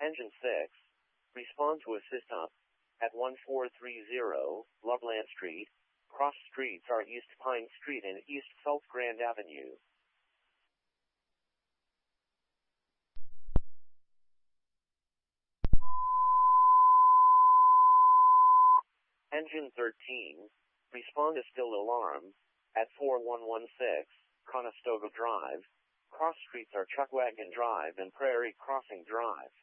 Engine 6. Respond to assist up. At 1430 Loveland Street. Cross streets are East Pine Street and East South Grand Avenue. Engine 13. Respond to still alarm. At 4116 Conestoga Drive. Cross streets are Chuckwagon Drive and Prairie Crossing Drive.